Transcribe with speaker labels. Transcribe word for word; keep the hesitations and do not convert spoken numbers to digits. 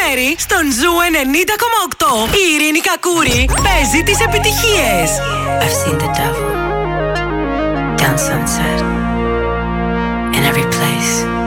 Speaker 1: μεσημέρι στον Ζου ενενήντα κόμμα οκτώ. Η Ειρήνη Κακούρη παίζει τις επιτυχίες.
Speaker 2: I've seen the devil down Sunset in every place.